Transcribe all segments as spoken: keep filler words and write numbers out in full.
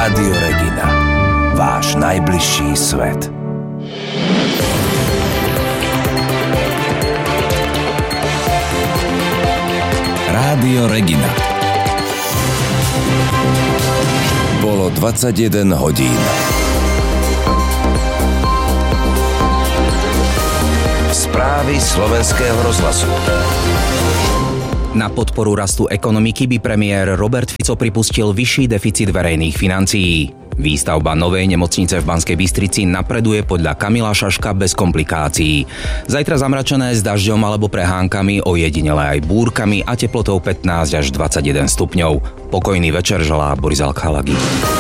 Rádio Regina. Váš najbližší svet. Rádio Regina. Bolo dvadsaťjeden hodín. Správy slovenského rozhlasu. Na podporu rastu ekonomiky by premiér Robert Fico pripustil vyšší deficit verejných financií. Výstavba novej nemocnice v Banskej Bystrici napreduje podľa Kamila Šaška bez komplikácií. Zajtra zamračené s dažďom alebo prehánkami, ojedinele aj búrkami a teplotou pätnásť až dvadsaťjeden stupňov. Pokojný večer želá Boris Alchalagi.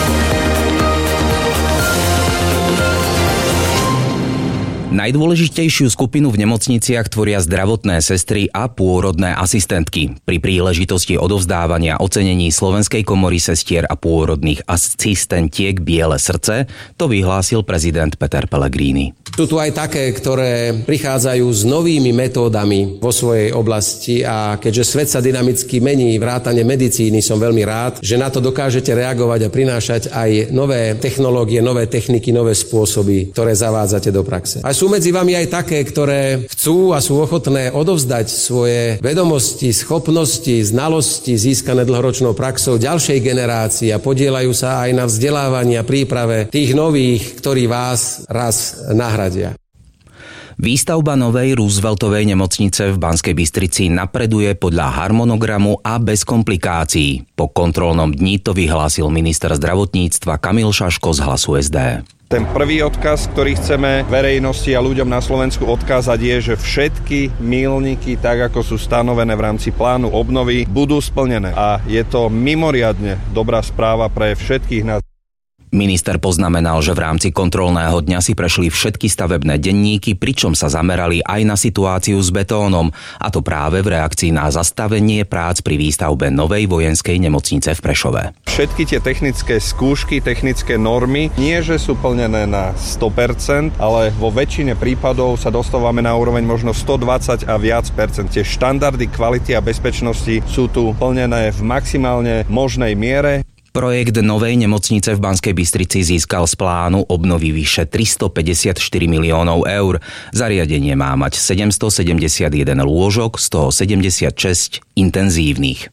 Najdôležitejšiu skupinu v nemocniciach tvoria zdravotné sestry a pôrodné asistentky. Pri príležitosti odovzdávania ocenení Slovenskej komory sestier a pôrodných asistentiek Biele srdce to vyhlásil prezident Peter Pellegrini. Sú tu aj také, ktoré prichádzajú s novými metódami vo svojej oblasti a keďže svet sa dynamicky mení, vrátane medicíny, som veľmi rád, že na to dokážete reagovať a prinášať aj nové technológie, nové techniky, nové spôsoby, ktoré zavádzate do praxe. A sú medzi vami aj také, ktoré chcú a sú ochotné odovzdať svoje vedomosti, schopnosti, znalosti získané dlhoročnou praxou ďalšej generácii a podieľajú sa aj na vzdelávaní a príprave tých nových, ktorí vás raz nahradia. Výstavba novej Rooseveltovej nemocnice v Banskej Bystrici napreduje podľa harmonogramu a bez komplikácií. Po kontrolnom dni to vyhlásil minister zdravotníctva Kamil Šaško z Hlasu es dé. Ten prvý odkaz, ktorý chceme verejnosti a ľuďom na Slovensku odkázať, je, že všetky míľniky, tak ako sú stanovené v rámci plánu obnovy, budú splnené. A je to mimoriadne dobrá správa pre všetkých nás. Minister poznamenal, že v rámci kontrolného dňa si prešli všetky stavebné denníky, pričom sa zamerali aj na situáciu s betónom, a to práve v reakcii na zastavenie prác pri výstavbe novej vojenskej nemocnice v Prešove. Všetky tie technické skúšky, technické normy, nie že sú plnené na sto percent, ale vo väčšine prípadov sa dostávame na úroveň možno sto dvadsať a viac percent. Tie štandardy kvality a bezpečnosti sú tu plnené v maximálne možnej miere. Projekt novej nemocnice v Banskej Bystrici získal z plánu obnovy vyše tristopäťdesiatštyri miliónov eur. Zariadenie má mať sedemstosedemdesiatjeden lôžok, z toho sedemdesiatšesť intenzívnych.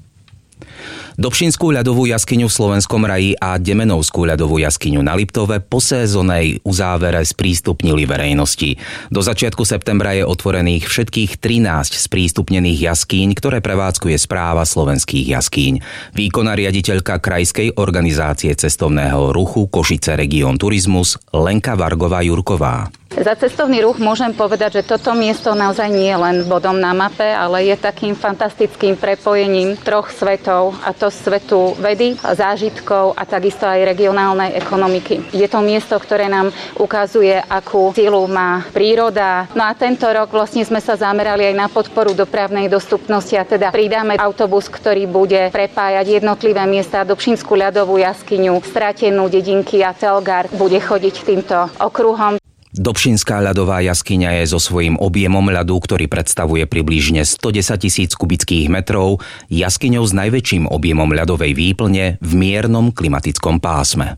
Dobšinskú ľadovú jaskyňu v Slovenskom raji a Demenovskú ľadovú jaskyňu na Liptove po sezónnej uzávere sprístupnili verejnosti. Do začiatku septembra je otvorených všetkých trinásť sprístupnených jaskýň, ktoré prevádzkuje Správa slovenských jaskýň. Výkonná riaditeľka Krajskej organizácie cestovného ruchu Košice Region Turizmus Lenka Vargová-Jurková. Za cestovný ruch môžem povedať, že toto miesto naozaj nie je len bodom na mape, ale je takým fantastickým prepojením troch svetov, a to svetu vedy, zážitkov a takisto aj regionálnej ekonomiky. Je to miesto, ktoré nám ukazuje, akú silu má príroda. No a tento rok vlastne sme sa zamerali aj na podporu dopravnej dostupnosti a teda pridáme autobus, ktorý bude prepájať jednotlivé miesta, Dobšinskú ľadovú jaskyňu, Stratenú, Dedinky a Telgar, bude chodiť týmto okruhom. Dobšinská ľadová jaskyňa je so svojím objemom ľadu, ktorý predstavuje približne stodesaťtisíc kubických metrov, jaskyňou s najväčším objemom ľadovej výplne v miernom klimatickom pásme.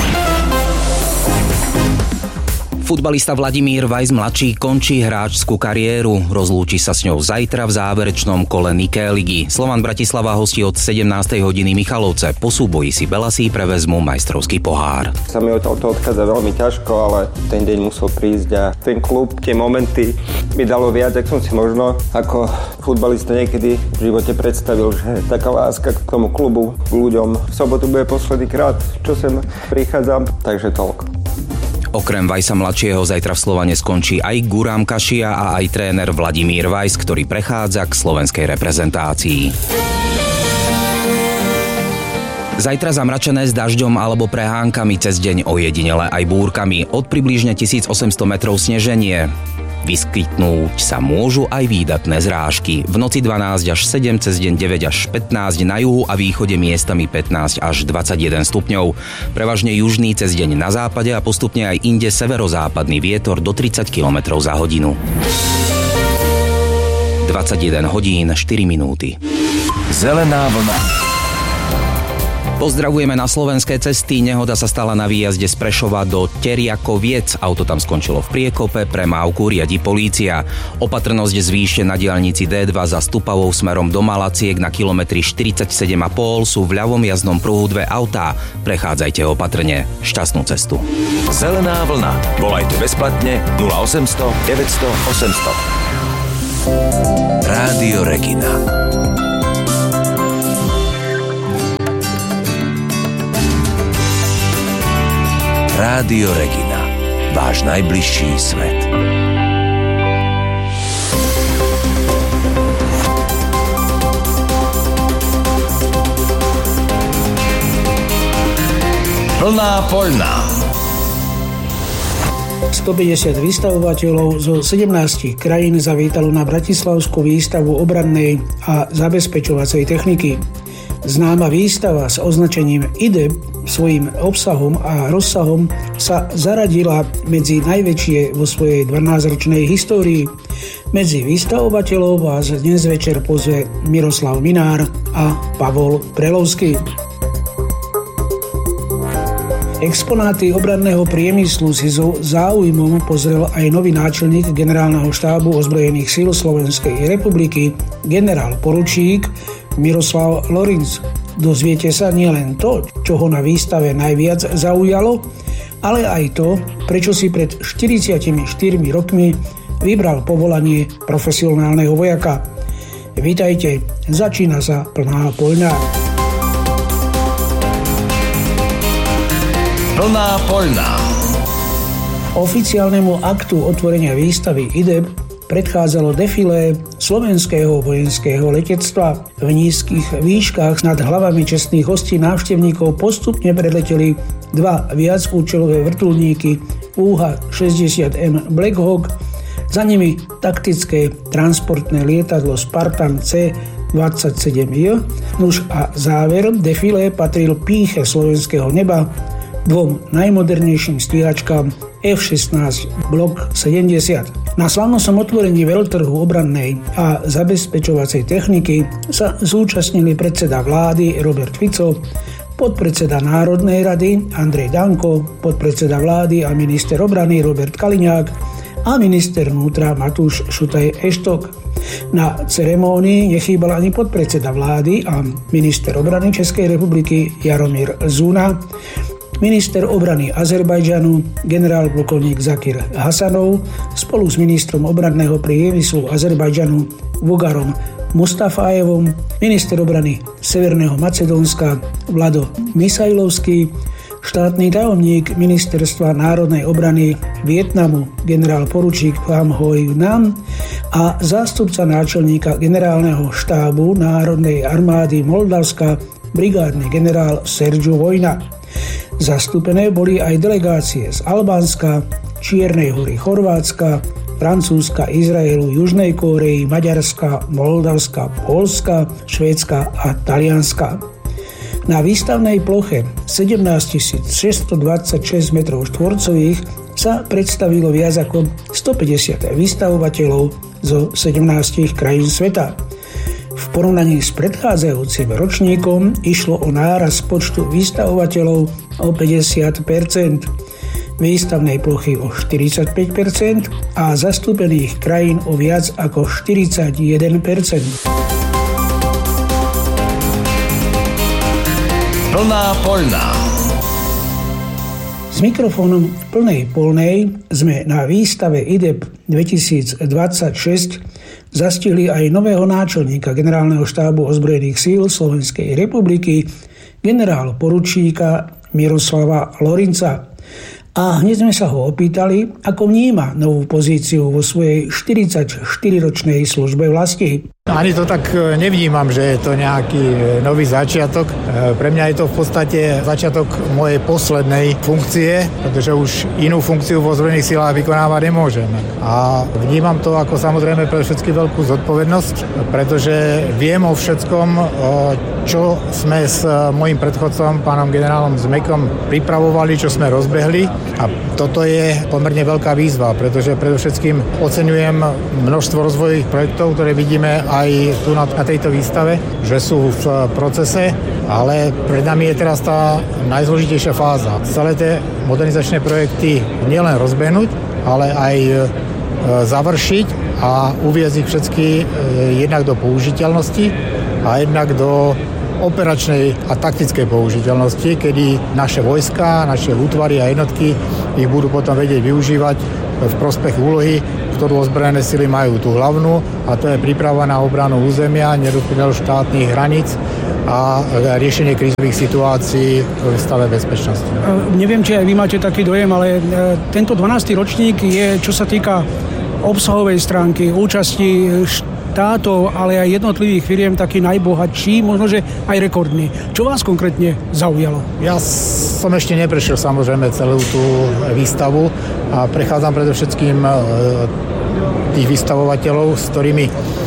Futbalista Vladimír Weiss mladší končí hráčskú kariéru. Rozlúči sa s ňou zajtra v záverečnom kole Nike ligy. Slovan Bratislava hostí od sedemnástej hodiny Michalovce. Po súboji si Belasí prevezmú majstrovský pohár. Sa mi od toho odchádza veľmi ťažko, ale ten deň musel prísť a ten klub, tie momenty mi dalo viac, ak som si možno ako futbalista niekedy v živote predstavil, že taká láska k tomu klubu, k ľuďom. V sobotu bude posledný krát, čo sem prichádzam, takže toľko. Okrem Weissa mladšieho zajtra v Slovane skončí aj Guram Kašia a aj tréner Vladimír Weiss, ktorý prechádza k slovenskej reprezentácii. Zajtra zamračené s dažďom alebo prehánkami, cez deň ojedinele aj búrkami, od približne tisícosemsto metrov sneženie. Vyskytnúť sa môžu aj výdatné zrážky. V noci dvanásť až sedem, cez deň deväť až pätnásť, na juhu a východe miestami pätnásť až dvadsaťjeden stupňov. Prevažne južný cez deň na západe a postupne aj inde severozápadný vietor do tridsať kilometrov za hodinu. dvadsaťjeden hodín štyri minúty. Zelená vlna. Pozdravujeme na slovenské cesty. Nehoda sa stala na výjazde z Prešova do Teriakoviec. Auto tam skončilo v priekope, premávku riadi polícia. Opatrnosť zvýšte na diaľnici dé dva za Stupavou smerom do Malaciek na kilometri štyridsaťsedem a pol. Sú v ľavom jazdnom pruhu dve autá. Prechádzajte opatrne. Šťastnú cestu. Zelená vlna. Volajte bezplatne nula osemsto deväťsto osemsto. Rádio Regina. Rádio Regina. Váš najbližší svet. Plná poľná. stopäťdesiat vystavovateľov zo sedemnástich krajín zavítalo na bratislavskú výstavu obrannej a zabezpečovacej techniky. Známa výstava s označením í dé é pé svojím obsahom a rozsahom sa zaradila medzi najväčšie vo svojej dvanásťročnej histórii. Medzi vystavovateľov vás dnes večer pozve Miroslav Minár a Pavol Prelovský. Exponáty obranného priemyslu si so záujmom pozrel aj nový náčelník generálneho štábu ozbrojených síl Slovenskej republiky, generál poručík Miroslav Lorinc. Dozviete sa nielen to, čo ho na výstave najviac zaujalo, ale aj to, prečo si pred štyridsiatimi štyrmi rokmi vybral povolanie profesionálneho vojaka. Vítajte, začína sa plná poľná. Plná poľná. Oficiálnemu aktu otvorenia výstavy í dé é pé predchádzalo defilé slovenského vojenského letectva. V nízkych výškach nad hlavami čestných hostí návštevníkov postupne preleteli dva viacúčelové vrtuľníky ú há šesťdesiat em Black Hawk, za nimi taktické transportné lietadlo Spartan cé dvadsaťsedem j. Nuž a záver defilé patril pýche slovenského neba, dvom najmodernejším stíhačkám ef šestnásť Block sedemdesiat. Na slávnostnom otvorení veľtrhu obrannej a zabezpečovacej techniky sa zúčastnili predseda vlády Robert Fico, podpredseda Národnej rady Andrej Danko, podpredseda vlády a minister obrany Robert Kaliňák a minister vnútra Matúš Šutaj Eštok. Na ceremónii nechýbal ani podpredseda vlády a minister obrany Českej republiky Jaromír Zuna, minister obrany Azerbajdžanu generál plukovník Zakir Hasanov spolu s ministrom obranného priemyslu Azerbajdžanu Vugarom Mustafájevom, minister obrany Severného Macedónska Vlado Misajlovský, štátny tajomník ministerstva národnej obrany Vietnamu generál poručík Pham Huy Nam a zástupca náčelníka generálneho štábu Národnej armády Moldavska brigádny generál Sergiu Vojna. Zastúpené boli aj delegácie z Albánska, Čiernej Hory, Chorvátska, Francúzska, Izraelu, Južnej Kórey, Maďarska, Moldavska, Poľska, Švédska a Talianska. Na výstavnej ploche sedemnásťtisíc šesťstodvadsaťšesť metrov štvorcových sa predstavilo viac ako stopäťdesiat vystavovateľov zo sedemnástich krajín sveta. V porovnaní s predchádzajúcim ročníkom išlo o nárast počtu vystavovateľov o päťdesiat percent, výstavnej plochy o štyridsaťpäť percent a zastúpených krajín o viac ako štyridsaťjeden percent. Plná poľná. S mikrofónom v plnej poľnej sme na výstave í dé é pé dvetisícdvadsaťšesť zastihli aj nového náčelníka generálneho štábu ozbrojených síl Slovenskej republiky, generál poručíka Miroslava Lorinca. A hneď sme sa ho opýtali, ako vníma novú pozíciu vo svojej štyridsaťštyriročnej službe vlasti. Ani to tak nevnímam, že je to nejaký nový začiatok. Pre mňa je to v podstate začiatok mojej poslednej funkcie, pretože už inú funkciu vo ozbrojených silách vykonávať nemôžem. A vnímam to ako samozrejme pre všetky veľkú zodpovednosť, pretože viem o všetkom, čo sme s mojím predchodcom, pánom generálom Zmekom, pripravovali, čo sme rozbehli. A toto je pomerne veľká výzva, pretože predovšetkým oceňujem množstvo rozvojových projektov, ktoré vidíme aj tu na, na tejto výstave, že sú v procese, ale pred nami je teraz tá najzložitejšia fáza. Celé tie modernizačné projekty nielen rozbehnúť, ale aj e, završiť a uviesť ich všetky e, jednak do použiteľnosti a jednak do operačnej a taktickej použiteľnosti, kedy naše vojska, naše útvary a jednotky ich budú potom vedieť využívať v prospech úlohy, ktorú ozbrojené sily majú tú hlavnú, a to je príprava na obranu územia, nedotknutelnosť štátnych hraníc a riešenie krízových situácií v stave bezpečnosti. Neviem, či aj vy máte taký dojem, ale tento dvanásty ročník je, čo sa týka obsahovej stránky, účasti štátov, ale aj jednotlivých firiem taký najbohatší, možno, že aj rekordný. Čo vás konkrétne zaujalo? Ja som ešte neprešiel samozrejme celú tú výstavu a prechádzam predovšetkým tých vystavovateľov, s ktorými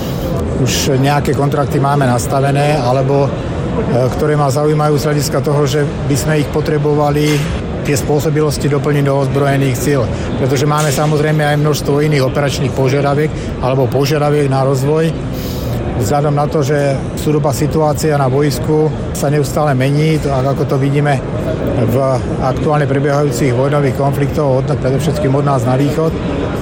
už nejaké kontrakty máme nastavené, alebo ktoré ma zaujímajú z hľadiska toho, že by sme ich potrebovali tie spôsobilosti doplniť do ozbrojených síl. Pretože máme samozrejme aj množstvo iných operačných požiadaviek alebo požiadaviek na rozvoj. Vzhľadom na to, že súdoba situácia na boisku sa neustále mení, ako to vidíme v aktuálne prebiehajúcich vojnových konfliktoch, predovšetkým od nás na východ.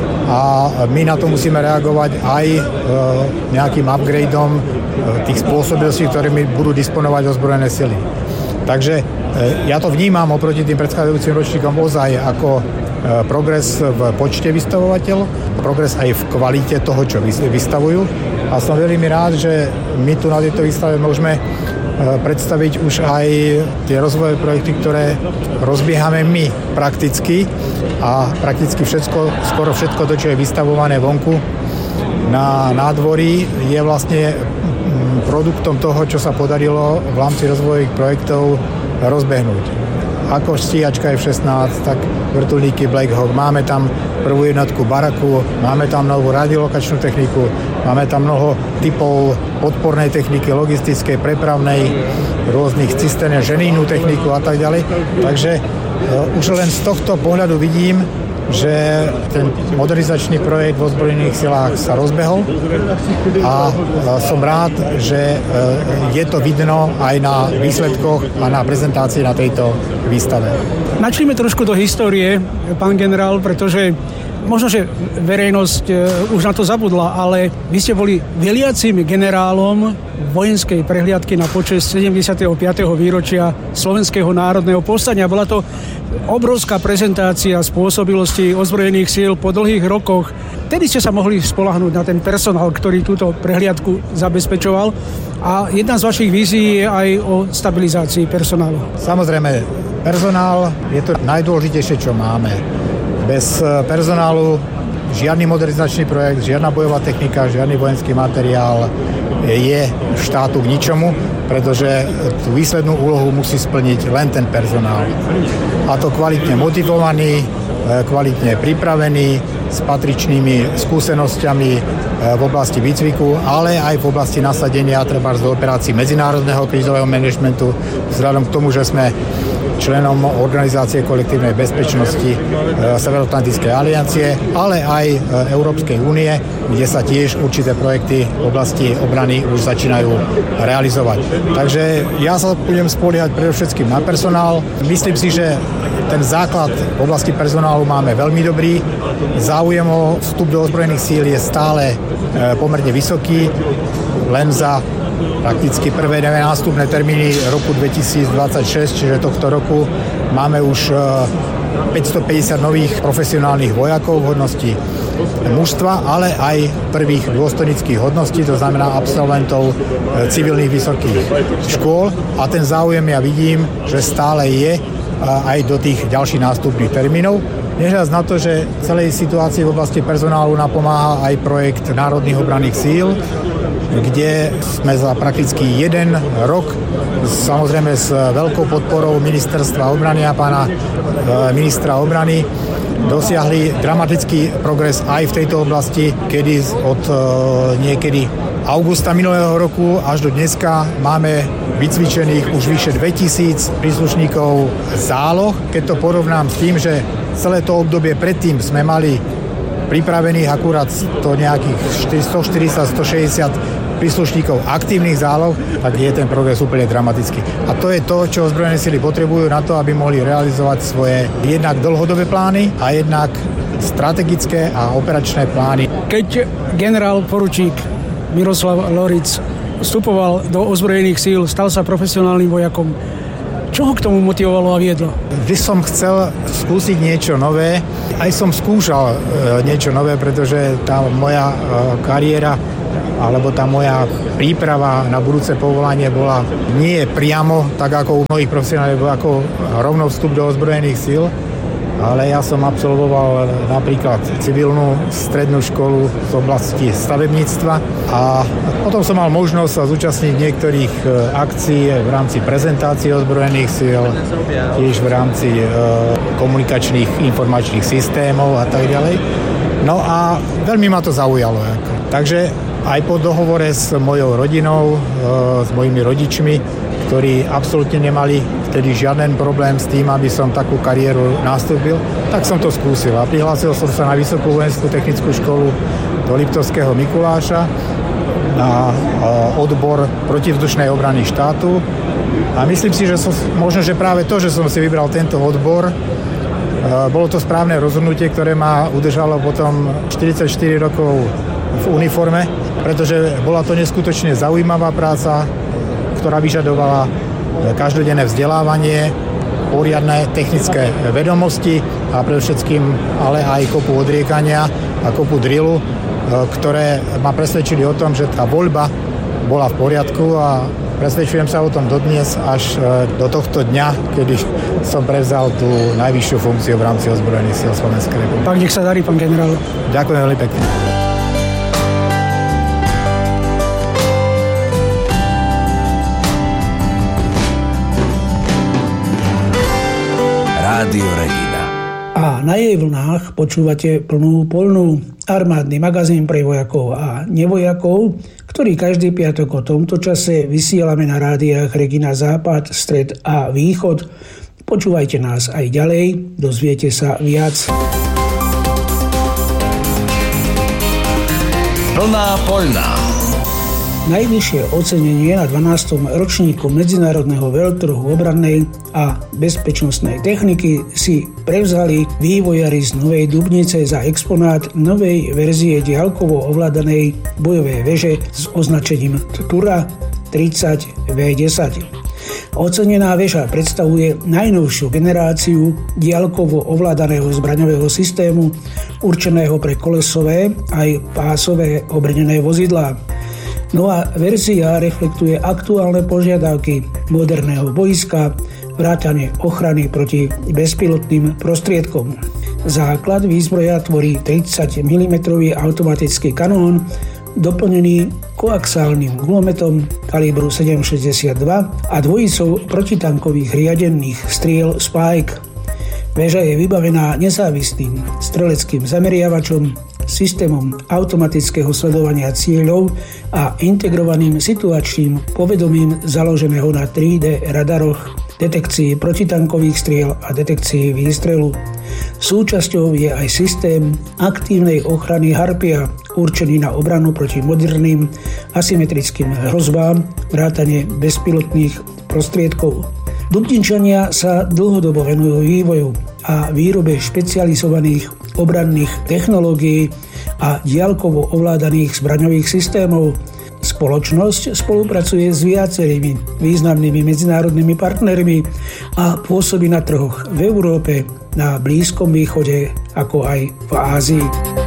A my na to musíme reagovať aj nejakým upgradeom tých spôsobilostí, ktorými budú disponovať ozbrojené sily. Takže ja to vnímam oproti tým predchádzajúcim ročníkom ozaj ako progres v počte vystavovateľov, progres aj v kvalite toho, čo vystavujú. A som veľmi rád, že my tu na tejto výstave môžeme predstaviť už aj tie rozvojové projekty, ktoré rozbiehame my prakticky a prakticky všetko, skoro všetko to, čo je vystavované vonku na nádvorí, je vlastne produktom toho, čo sa podarilo v rámci rozvojových projektov rozbehnúť. Ako stíhačka ef šestnásť, tak vrtuľníky Black Hawk. Máme tam prvú jednotku Baraku, máme tam novú radiolokačnú techniku, máme tam mnoho typov podpornej techniky, logistickej, prepravnej, rôznych cisterne, ženínu techniku a tak ďalej. Takže uh, už len z tohto pohľadu vidím, že ten modernizačný projekt v ozbrojených silách sa rozbehol a som rád, že je to vidno aj na výsledkoch a na prezentácii na tejto výstave. Načnime trošku do histórie, pán generál, pretože možno, že verejnosť už na to zabudla, ale vy ste boli veliacim generálom vojenskej prehliadky na počesť sedemdesiateho piateho výročia Slovenského národného povstania. Bola to obrovská prezentácia spôsobilosti ozbrojených síl po dlhých rokoch. Tedy ste sa mohli spoľahnúť na ten personál, ktorý túto prehliadku zabezpečoval. A jedna z vašich vízií je aj o stabilizácii personálu. Samozrejme, personál je to najdôležitejšie, čo máme. Bez personálu žiadny modernizačný projekt, žiadna bojová technika, žiadny vojenský materiál je štátu k ničomu, pretože tú výslednú úlohu musí splniť len ten personál. A to kvalitne motivovaný, kvalitne pripravený, s patričnými skúsenosťami v oblasti výcviku, ale aj v oblasti nasadenia trebárs do operácií medzinárodného krízového manažmentu, vzhľadom k tomu, že sme členom Organizácie kolektívnej bezpečnosti Severoatlantickej aliancie, ale aj Európskej únie, kde sa tiež určité projekty v oblasti obrany už začínajú realizovať. Takže ja sa budem spoliehať predovšetkým na personál. Myslím si, že ten základ v oblasti personálu máme veľmi dobrý. Záujem o vstup do ozbrojených síl je stále pomerne vysoký. Len za prakticky prvé nástupné termíny roku dvetisícdvadsaťšesť, čiže tohto roku, máme už päťstopäťdesiat nových profesionálnych vojakov v hodnosti mužstva, ale aj prvých dôstojnických hodností, to znamená absolventov civilných vysokých škôl. A ten záujem ja vidím, že stále je aj do tých ďalších nástupných termínov. Nehľadať na to, že celej situácii v oblasti personálu napomáha aj projekt Národných obranných síl, kde sme za prakticky jeden rok, samozrejme s veľkou podporou ministerstva obrany a pána e, ministra obrany, dosiahli dramatický progres aj v tejto oblasti, kedy od e, niekedy augusta minulého roku až do dneska máme vycvičených už vyše dvetisíc príslušníkov záloh. Keď to porovnám s tým, že celé to obdobie predtým sme mali pripravených akurát to nejakých stoštyridsať až stošesťdesiat príslušníkov aktívnych záloh, tak je ten progres úplne dramatický. A to je to, čo ozbrojené sily potrebujú na to, aby mohli realizovať svoje jednak dlhodobé plány a jednak strategické a operačné plány. Keď generál poručík Miroslav Loric vstupoval do ozbrojených síl, stal sa profesionálnym vojakom. Čo ho k tomu motivovalo a viedlo? Vždy som chcel skúsiť niečo nové. Aj som skúšal e, niečo nové, pretože tá moja e, kariéra alebo tá moja príprava na budúce povolanie bola nie priamo, tak ako u mnohých profesionálov, ako rovno vstup do ozbrojených síl, ale ja som absolvoval napríklad civilnú strednú školu z oblasti stavebníctva a potom som mal možnosť sa zúčastniť niektorých akcií v rámci prezentácie ozbrojených síl, tiež v rámci e, komunikačných informačných systémov a tak ďalej. No a veľmi ma to zaujalo. Ako. Takže aj po dohovore s mojou rodinou, e, s mojimi rodičmi, ktorí absolútne nemali vtedy žiaden problém s tým, aby som takú kariéru nastúpil, tak som to skúsil. A prihlásil som sa na Vysokú vojenskú technickú školu do Liptovského Mikuláša na odbor protivzdušnej obrany štátu. A myslím si, že som, možno, že práve to, že som si vybral tento odbor, bolo to správne rozhodnutie, ktoré ma udržalo potom štyridsaťštyri rokov v uniforme, pretože bola to neskutočne zaujímavá práca, ktorá vyžadovala každodenné vzdelávanie, poriadne technické vedomosti a predovšetkým ale aj kopu odriekania a kopu drillu, ktoré ma presvedčili o tom, že tá voľba bola v poriadku a presvedčujem sa o tom dodnes až do tohto dňa, kedy som prevzal tú najvyššiu funkciu v rámci ozbrojených síl Slovenskej republiky. Pán, nech sa darí, pán generál. Ďakujem veľmi pekne. Rádio Regina. A na jej vlnách počúvate Plnú poľnú, armádny magazín pre vojakov a nevojakov, ktorý každý piatok o tomto čase vysielame na rádiách Regina Západ, Stred a Východ. Počúvajte nás aj ďalej, dozviete sa viac. Plná poľná. Najvyššie ocenenie na dvanástom ročníku Medzinárodného veľtrhu obrannej a bezpečnostnej techniky si prevzali vývojári z Novej Dubnice za exponát novej verzie diaľkovo ovládanej bojovej veže s označením Tura tridsať vé desať. Ocenená väža predstavuje najnovšiu generáciu diaľkovo ovládaného zbraňového systému určeného pre kolesové aj pásové obrnené vozidlá. Nová verzia reflektuje aktuálne požiadavky moderného boiska, vrátane ochrany proti bezpilotným prostriedkom. Základ výzbroja tvorí tridsať milimetrov automatický kanón, doplnený koaxiálnym gulometom kalibru sedem šesťdesiatdva a dvojicou protitankových riadenných striel Spike. Väža je vybavená nezávislým streleckým zameriavačom, systémom automatického sledovania cieľov a integrovaným situačným povedomím založeného na tri dé radaroch, detekcii protitankových striel a detekcii výstrelu. Súčasťou je aj systém aktívnej ochrany Harpia, určený na obranu proti moderným asymetrickým hrozbám, vrátane bezpilotných prostriedkov. Dubničania sa dlhodobo venujú vývoju a výrobe špecializovaných obranných technológií a diaľkovo ovládaných zbraňových systémov. Spoločnosť spolupracuje s viacerými významnými medzinárodnými partnermi a pôsobí na trhoch v Európe, na Blízkom východe, ako aj v Ázii.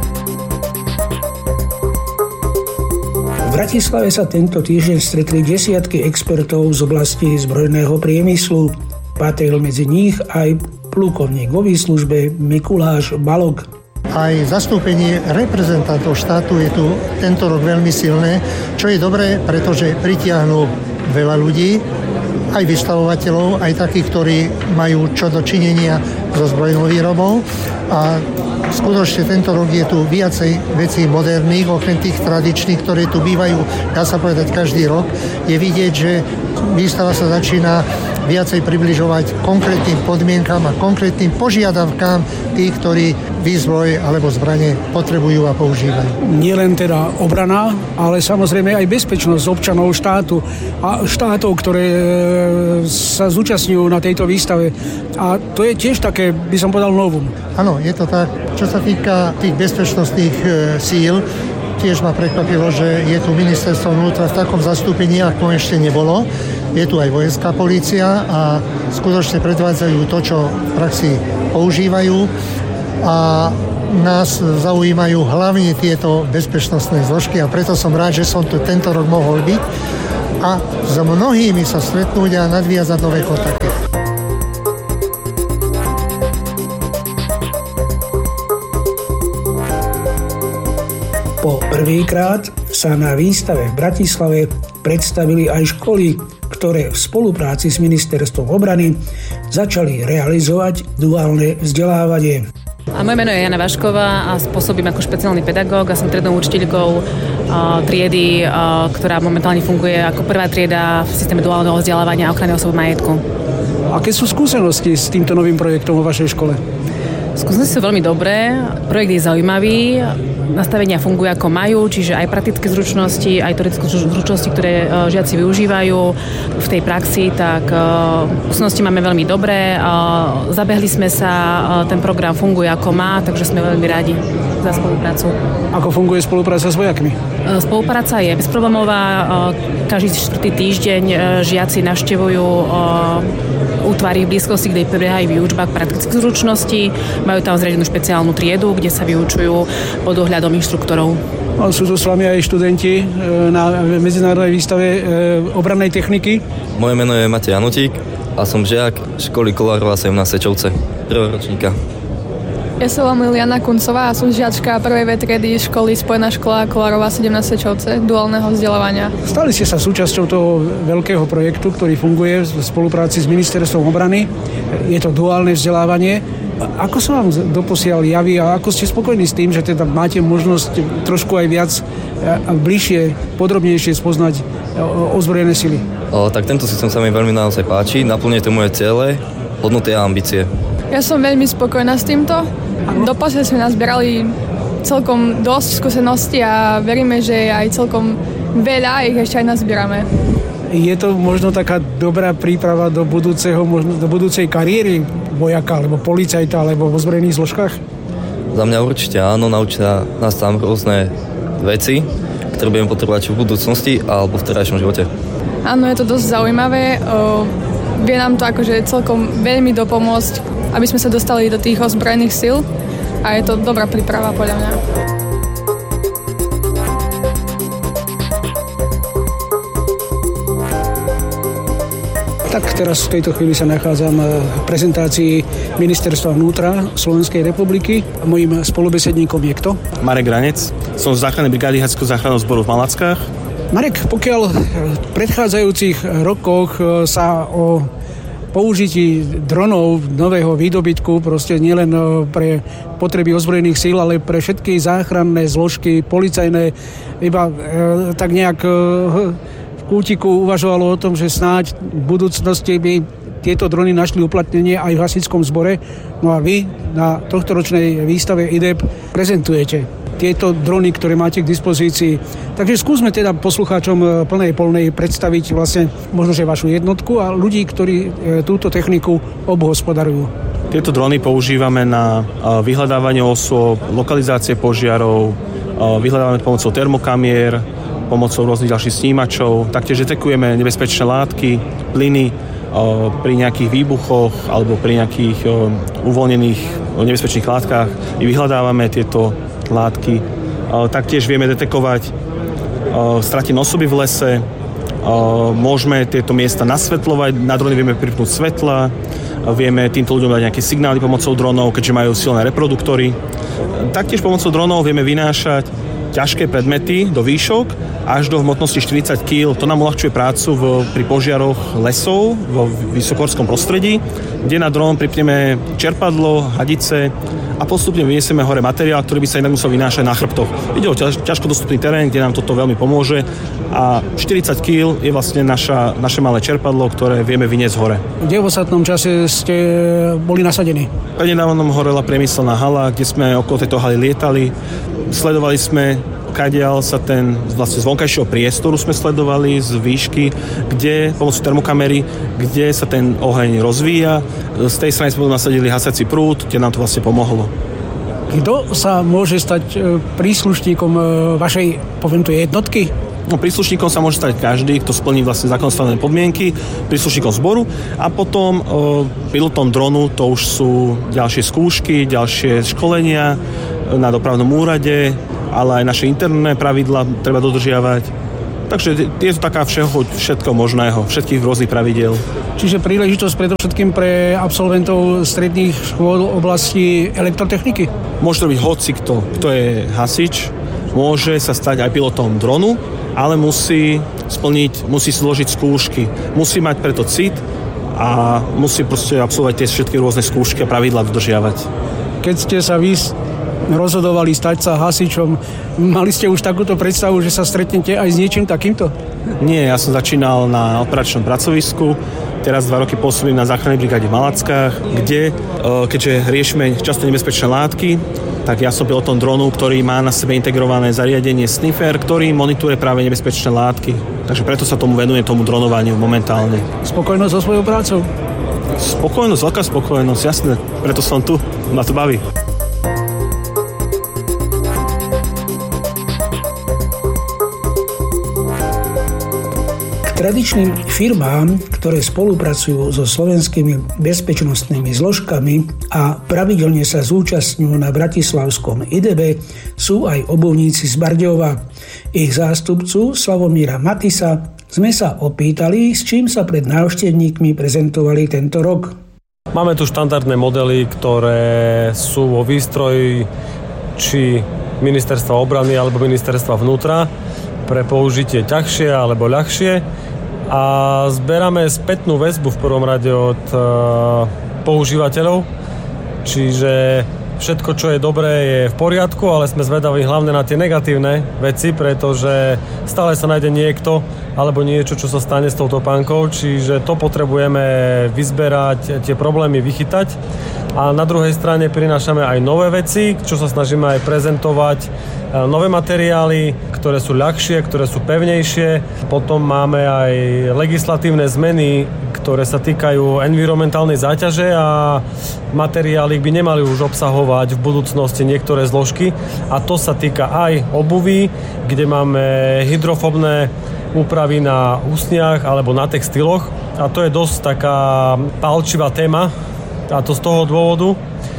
V Bratislave sa tento týždeň stretli desiatky expertov z oblasti zbrojného priemyslu. Patril medzi nich aj plukovník vo výslužbe Mikuláš Balog. Aj zastúpenie reprezentantov štátu je tu tento rok veľmi silné, čo je dobré, pretože pritiahnu veľa ľudí, aj vystavovateľov, aj takých, ktorí majú čo do činenia so zbrojnou výrobou. A skutočne tento rok je tu viacej vecí moderných, okrem tých tradičných, ktoré tu bývajú, dá sa povedať, každý rok. Je vidieť, že výstava sa začína viacej približovať konkrétnym podmienkam a konkrétnym požiadavkám tých, ktorí výzbroj alebo zbranie potrebujú a používajú. Nie len teda obrana, ale samozrejme aj bezpečnosť občanov štátu a štátov, ktoré sa zúčastňujú na tejto výstave. A to je tiež také, by som povedal, novum. Áno, je to tak. Čo sa týka tých bezpečnostných e, síl, tiež ma prekvapilo, že je tu ministerstvo vnútra v takom zastúpení, ako ešte nebolo. Je tu aj vojenská polícia a skutočne predvádzajú to, čo v praxi používajú. A nás zaujímajú hlavne tieto bezpečnostné zložky a preto som rád, že som tu tento rok mohol byť a s mnohými sa stretnúť a nadviazať nové kontakty. Po prvýkrát sa na výstave v Bratislave predstavili aj školy, ktoré v spolupráci s Ministerstvom obrany začali realizovať duálne vzdelávanie. A moje meno je Jana Vašková a pôsobím ako špeciálny pedagóg a som triednou učiteľkou triedy, ktorá momentálne funguje ako prvá trieda v systéme duálneho vzdelávania a ochrany osoby majetku. Aké sú skúsenosti s týmto novým projektom vo vašej škole? Skúsenosti sú veľmi dobré, projekt je zaujímavý, nastavenia fungujú ako majú, čiže aj praktické zručnosti, aj teoretické zručnosti, ktoré žiaci využívajú v tej praxi, tak skúsenosti máme veľmi dobré. Zabehli sme sa, ten program funguje ako má, takže sme veľmi radi za spoluprácu. Ako funguje spolupráca s vojakmi? Spolupráca je bezproblémová, každý štvrtý týždeň žiaci navštevujú útvary v blízkosti, kde prebiehajú výučba praktických zručností. Majú tam zriadenú špeciálnu triedu, kde sa vyučujú pod ohľadom inštruktorov. Sú tu s vami aj študenti na medzinárodnej výstave obrannej techniky? Moje meno je Matej Janutík a som žiak školy Kolárova sedemnásť Sečovce, prvého ročníka. Ja sa volám Liliana Kuncová a som žiačka prvej vé triedy školy Spojená škola Kolárova sedemnásť Sečovce, duálneho vzdelávania. Stali ste sa súčasťou toho veľkého projektu, ktorý funguje v spolupráci s Ministerstvom obrany. Je to duálne vzdelávanie. Ako sa vám doposiaľ javí a ako ste spokojní s tým, že teda máte možnosť trošku aj viac a bližšie, podrobnejšie spoznať ozbrojené sily? O, tak tento systém sa mi veľmi naozaj páči, naplňuje to moje ciele, hodnoty a ambície. Ja som veľmi spokojná s týmto. Doposiaľ sme nazbierali celkom dosť skúseností a veríme, že aj celkom veľa ich ešte aj nazbierame. Je to možno taká dobrá príprava do budúceho, možno do budúcej kariéry vojaka, alebo policajta, alebo v ozbrojených zložkách? Za mňa určite áno, naučia nás tam rôzne veci, ktoré budeme potrebovať v budúcnosti alebo v terajšom živote. Áno, je to dosť zaujímavé. O, vie nám to akože celkom veľmi dopomôcť, aby sme sa dostali do tých ozbrojených síl a je to dobrá príprava podľa mňa. Tak teraz v tejto chvíli sa nachádzam v prezentácii Ministerstva vnútra Slovenskej republiky. Mojím spolubesedníkom je kto? Marek Ranec. Som z záchrannej brigády Hasičského záchranného zboru v Malackách. Marek, pokiaľ v predchádzajúcich rokoch sa o použití dronov nového výdobytku, proste nielen pre potreby ozbrojených síl, ale pre všetky záchranné zložky, policajné, iba e, tak nejak e, v kútiku uvažovalo o tom, že snáď v budúcnosti by tieto drony našli uplatnenie aj v hasičskom zbore. No a vy na tohtoročnej výstave í dé é pé prezentujete tieto drony, ktoré máte k dispozícii. Takže skúsme teda poslucháčom plnej polnej predstaviť vlastne možno, že vašu jednotku a ľudí, ktorí túto techniku obhospodarujú. Tieto drony používame na vyhľadávanie osôb, lokalizácie požiarov, vyhľadávame pomocou termokamier, pomocou rôznych ďalších snímačov. Taktiež detekujeme nebezpečné látky, plyny pri nejakých výbuchoch alebo pri nejakých uvoľnených nebezpečných látkach. My vyhľadávame tieto látky. Taktiež vieme detekovať stratené osoby v lese. Môžeme tieto miesta nasvetľovať. Na drony vieme pripnúť svetla. Vieme týmto ľuďom dať nejaké signály pomocou dronov, keďže majú silné reproduktory. Taktiež pomocou dronov vieme vynášať ťažké predmety do výšok až do hmotnosti štyridsať kíl. To nám uľahčuje prácu v, pri požiaroch lesov vo vysokohorskom prostredí, kde na dron pripneme čerpadlo, hadice a postupne vyniesieme hore materiál, ktorý by sa inak musel vynášať na chrbtoch. Ide o ťaž, ťažko dostupný terén, kde nám toto veľmi pomôže a štyridsať kíl je vlastne naša, naše malé čerpadlo, ktoré vieme vyniesť hore. Kde v ostatnom čase ste boli nasadení? Prednedávnom horela priemyselná hala, kde sme okolo tejto haly lietali. Sledovali sme, kadiaľ sa ten vlastne z vonkajšieho priestoru sme sledovali z výšky, kde pomocou termokamery, kde sa ten oheň rozvíja. Z tej strany sme nasadili hasací prúd, kde nám to vlastne pomohlo. Kto sa môže stať príslušníkom vašej, poviem to, jednotky? No, príslušníkom sa môže stať každý, kto splní vlastne zákonné podmienky, príslušníkom zboru a potom e, pilotom dronu to už sú ďalšie skúšky, ďalšie školenia na dopravnom úrade, ale aj naše interné pravidlá treba dodržiavať. Takže je to taká všeho, všetko možného, všetkých rôznych pravidiel. Čiže príležitosť predovšetkým pre absolventov stredných škôl v oblasti elektrotechniky? Môže to byť hocikto, kto je hasič, môže sa stať aj pilotom dronu, ale musí splniť, musí zložiť skúšky. Musí mať preto cit a musí proste absolvovať tie všetky rôzne skúšky a pravidlá dodržiavať. Keď ste sa vy rozhodovali stať sa hasičom, mali ste už takúto predstavu, že sa stretnete aj s niečím takýmto? Nie, ja som začínal na operačnom pracovisku, teraz dva roky pôsobím na záchrannej brigáde v Malackách, kde, keďže riešime často nebezpečné látky, tak ja som pilotom dronu, ktorý má na sebe integrované zariadenie sniffer, ktorý monitoruje práve nebezpečné látky. Takže preto sa tomu venujem, tomu dronovaniu momentálne. Spokojnosť so svojou prácou? Spokojnosť, veľká spokojnosť, jasné. Preto som tu, ma to baví. Tradičným firmám, ktoré spolupracujú so slovenskými bezpečnostnými zložkami a pravidelne sa zúčastňujú na bratislavskom í dé bé, sú aj obuvníci z Bardejova. Ich zástupcu Slavomíra Matisa sme sa opýtali, s čím sa pred návštevníkmi prezentovali tento rok. Máme tu štandardné modely, ktoré sú vo výstroji či ministerstva obrany alebo ministerstva vnútra pre použitie ťažšie alebo ľahšie. A zberáme spätnú väzbu v prvom rade od e, používateľov, čiže všetko, čo je dobré, je v poriadku, ale sme zvedaví hlavne na tie negatívne veci, pretože stále sa nájde niekto alebo niečo, čo sa stane s touto pánkou, čiže to potrebujeme vyzberať, tie problémy vychytať. A na druhej strane prinášame aj nové veci, čo sa snažíme aj prezentovať, nové materiály, ktoré sú ľahšie, ktoré sú pevnejšie. Potom máme aj legislatívne zmeny, ktoré sa týkajú environmentálnej záťaže a materiály by nemali už obsahovať v budúcnosti niektoré zložky. A to sa týka aj obuví, kde máme hydrofobné úpravy na úsniach alebo na textiloch. A to je dosť taká pálčivá téma. A to z toho dôvodu,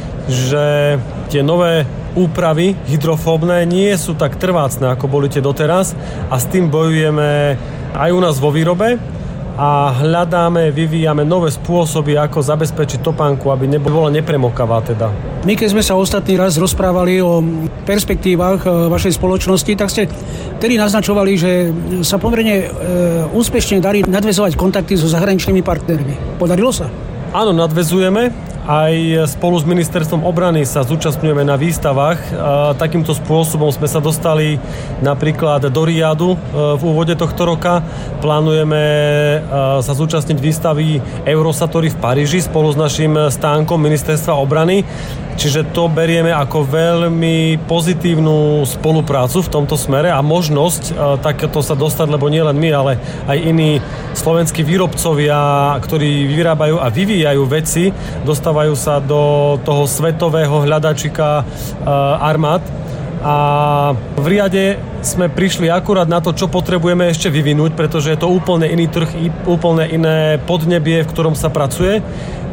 že tie nové úpravy hydrofóbne nie sú tak trvácne, ako boli tie doteraz a s tým bojujeme aj u nás vo výrobe a hľadáme, vyvíjame nové spôsoby, ako zabezpečiť topánku, aby nebola nepremokavá teda. My keď sme sa ostatný raz rozprávali o perspektívach vašej spoločnosti, tak ste tedy naznačovali, že sa pomerne e, úspešne darí nadväzovať kontakty so zahraničnými partnermi. Podarilo sa? Áno, nadväzujeme. Aj spolu s ministerstvom obrany sa zúčastňujeme na výstavách. Takýmto spôsobom sme sa dostali napríklad do Riadu v úvode tohto roka. Plánujeme sa zúčastniť výstavy Eurosatory v Paríži spolu s naším stánkom ministerstva obrany. Čiže to berieme ako veľmi pozitívnu spoluprácu v tomto smere a možnosť takéto sa dostať, lebo nie len my, ale aj iní slovenskí výrobcovia, ktorí vyrábajú a vyvíjajú veci, dostávajú sa do toho svetového hľadačika armád. A v Riade sme prišli akurát na to, čo potrebujeme ešte vyvinúť, pretože je to úplne iný trh, úplne iné podnebie, v ktorom sa pracuje.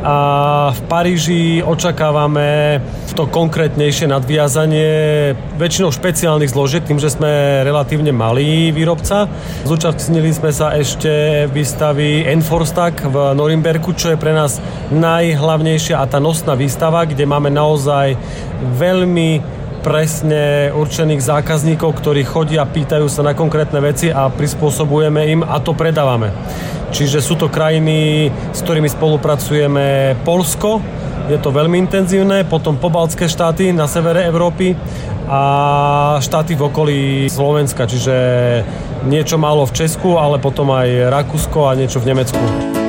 A v Paríži očakávame to konkrétnejšie nadviazanie väčšinou špeciálnych zložiek, tým, že sme relatívne malý výrobca. Zúčastnili sme sa ešte výstavy Enforstag v Norimberku, čo je pre nás najhlavnejšia a tá nosná výstava, kde máme naozaj veľmi presne určených zákazníkov, ktorí chodia, pýtajú sa na konkrétne veci a prispôsobujeme im a to predávame. Čiže sú to krajiny, s ktorými spolupracujeme. Poľsko, je to veľmi intenzívne, potom pobaltské štáty na severe Európy a štáty v okolí Slovenska, čiže niečo málo v Česku, ale potom aj Rakúsko a niečo v Nemecku.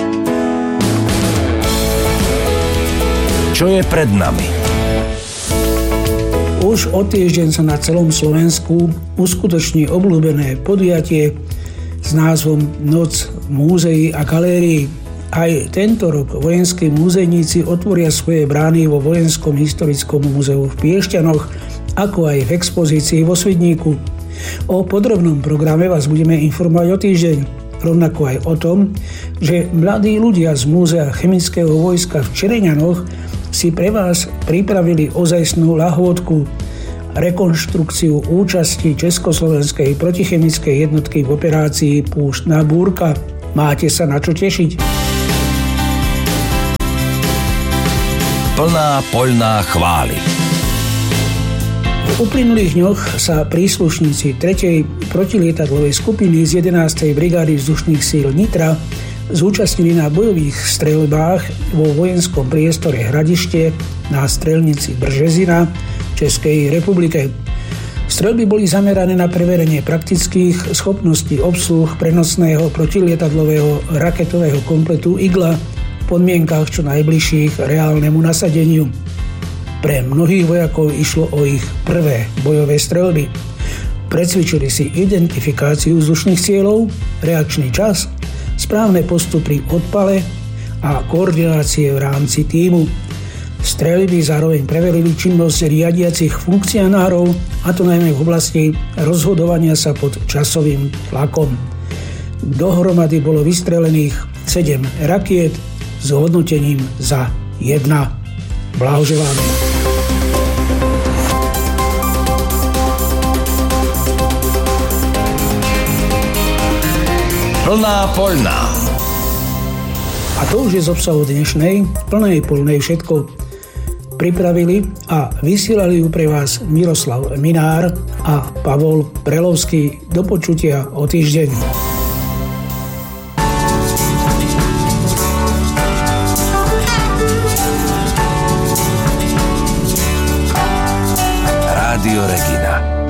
Čo je pred nami? Už o týždeň sa na celom Slovensku uskutoční obľúbené podujatie s názvom Noc múzeí a galérií. Aj tento rok vojenskí múzejníci otvoria svoje brány vo Vojenskom historickom múzeu v Piešťanoch, ako aj v expozícii vo Svidníku. O podrobnom programe vás budeme informovať o týždeň. Rovnako aj o tom, že mladí ľudia z Múzea chemického vojska v Čereňanoch si pre vás pripravili ozajstnú lahôdku, rekonštrukciu účasti Československej protichemickej jednotky v operácii Púštna búrka. Máte sa na čo tešiť. Plná poľná chvály. V uplynulých dňoch sa príslušníci tretej protilietadlovej skupiny z jedenástej brigády vzdušných síl Nitra zúčastnili na bojových streľbách vo vojenskom priestore Hradište na strelnici Bržezina v Českej republike. Streľby boli zamerané na preverenie praktických schopností obsluh prenosného protilietadlového raketového kompletu Igla v podmienkach čo najbližších reálnemu nasadeniu. Pre mnohých vojakov išlo o ich prvé bojové streľby. Precvičili si identifikáciu vzdušných cieľov, reakčný čas, správne postupy pri odpale a koordinácie v rámci tímu. Streľby zároveň preverili činnosť riadiacich funkcionárov, a to najmä v oblasti rozhodovania sa pod časovým tlakom. Dohromady bolo vystrelených sedem rakiet s hodnotením za jedna. Blahoželáme. Plná poľná. A to už je z obsahu dnešnej plnej poľnej všetko. Pripravili a vysielali ju pre vás Miroslav Minár a Pavol Prelovský. Do počutia o týždeň. Rádio Regina.